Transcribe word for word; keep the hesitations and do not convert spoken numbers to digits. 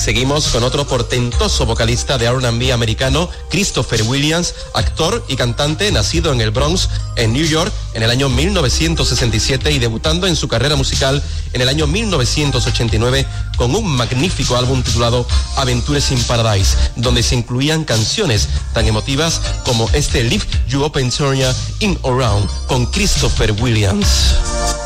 Seguimos con otro portentoso vocalista de R and B americano, Christopher Williams, actor y cantante nacido en el Bronx, en New York, en el año mil novecientos sesenta y siete y debutando en su carrera musical en el año mil novecientos ochenta y nueve con un magnífico álbum titulado Adventures in Paradise, donde se incluían canciones tan emotivas como este Lift You Up and Turn Ya In Around con Christopher Williams.